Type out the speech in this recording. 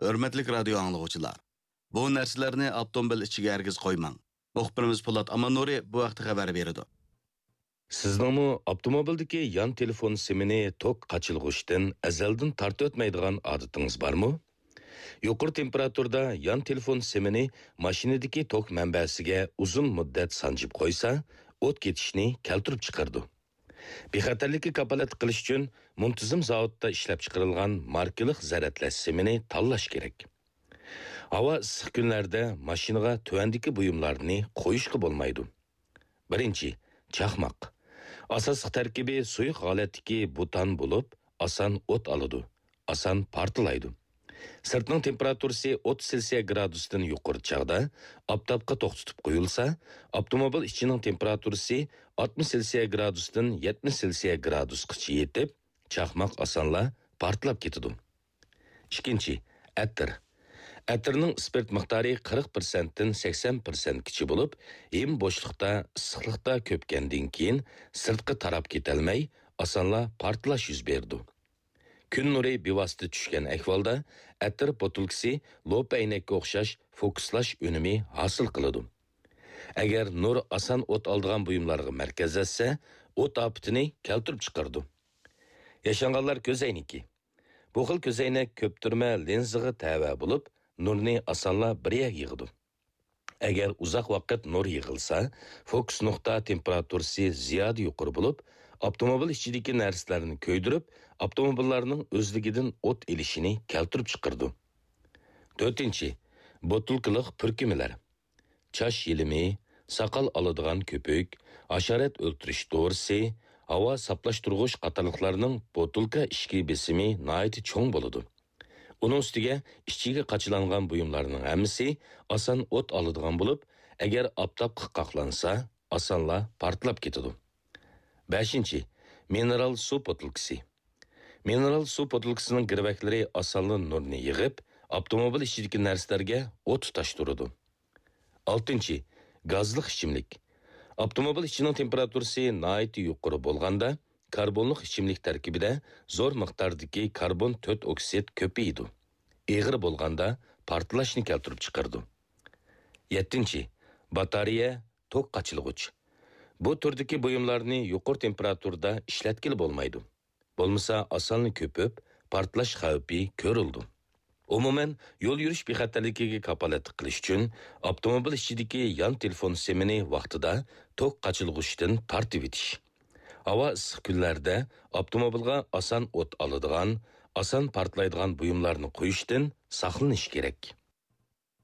Hörmetlik radio anlıqçılar. Bu narsalarni avtomobil ichiga hargiz qo'ymang. Muxbirimiz Po'lat Amanuri bu vaqtda xabar berdi. Sizningmi avtomobildagi yan telefon simini tok qachilg'ushdan azaldan tortib o'tmaydigan odatingiz bormi? Yuqori temperaturada yan telefon simini mashinadagi tok manbasiga uzun muddat sanjib qo'ysa, o't ketishni keltirib chiqardi. Bexatarlikka kapolat qilish uchun muntazam zavodda ishlab chiqarilgan markalik zaratlash simini tanlash kerak. Havo issiq kunlarda mashinaga tuvandagi buyumlarni qo'yishga bo'lmaydi. Birinchi, chaqmoq. Asosiy tarkibi suyuq holatdagi butan bo'lib, oson o't oladi, oson portlaydi. Sirtning temperaturasi 30 Selsiya gradusdan yuqori chaqda oftobga to'xtatib qo'yilsa, avtomobil ichining temperaturasi 60 Selsiya gradusdan 70 Selsiya gradusgacha yetib, chaqmoq osonla portlab ketadi. Ikkinchi, atir. Atirning spirt miqdori 40% dan 80% kichi bo'lib, hem bo'shliqda, issiqlikda ko'pgandan keyin sirtqa tarab ketalmay, osonla portlash yuz berdi. Kun nuri bevosita tushgan ahvolda atir botulkasi lo'p aynakka o'xshash fokuslash unumi hosil qiladi. Agar nur oson o't oldigan buyumlarga markazlashsa, o't ofatini keltirib chiqardi. Yashanganlar ko'zayniki. Bu xil ko'zaynak ko'ptirma lenziga tava bo'lib, nurni osonla bir yerga yig'di. Agar uzoq vaqt nur yig'ilsa, fokus nuqta temperaturasi ziyoda yuqori bo'lib, avtomobil ichidagi narsalarni ko'ydirib, avtomobillarning o'zligidan o't elishini keltirib chiqardi. 4. Botulkaliq purkumalar. Chash yelimi, soqol oladigan ko'pik, hasharat o'ltirish dorisi, havo saplashtirg'ich qatorliqlarning botulka ishki besimi nihoyat cho'ng bo'ladi. Uning ustiga ichiga qachilangan buyumlarning hammasi oson o't oladigan bo'lib, agar oftobga qoqlansa, osonla portlab ketadi. 5. Mineral suv botulkasi. Mineral suv botulkasining girvaklari osonla nurni yig'ib, avtomobil ichidagi narsalarga o't tutashtiradi. 6. Gazliq ichimlik. Avtomobil ichining temperaturasi nihoyat yuqori bo'lganda, karbonliq ichimlik tarkibida zo'r miqdordagi karbon 4 oksid ko'paydi. Eg'ir bo'lganda portlashni keltirib chiqardi. 7. Batareya tok qachilg'ich. Bu turdagi buyumlarni yuqori temperaturada ishlatgili bo'lmaydi. Bo'lmasa osonli ko'pib, portlash xavfi ko'rildi. Umuman, yo'l yurish bexatarligiga kapolat qilish uchun avtomobil ichidagi yan telefon simini vaqtida tok qachilg'uchdan tortib etish. Havo issiq kunlarda avtomobilga oson o't oladigan, oson portlaydigan buyumlarni qo'yishdan saqlanish kerak.